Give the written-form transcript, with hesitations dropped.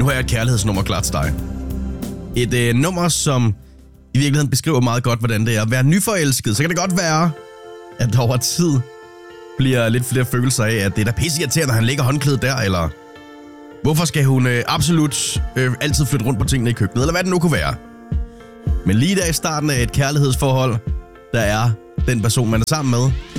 nu har jeg et kærlighedsnummer klar til dig. Et nummer, som i virkeligheden beskriver meget godt, hvordan det er at være nyforelsket. Så kan det godt være, at der over tid bliver lidt flere følelser af, at det er da pisseirriterende, at han lægger håndklædet der, eller hvorfor skal hun absolut altid flytte rundt på tingene i køkkenet, eller hvad det nu kunne være. Men lige der i starten af et kærlighedsforhold, der er den person, man er sammen med,